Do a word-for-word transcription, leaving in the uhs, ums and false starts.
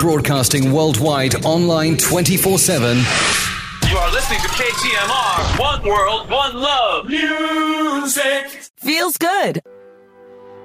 broadcasting worldwide, online twenty-four seven. You are listening to K T M R, One World, One Love. Music feels good.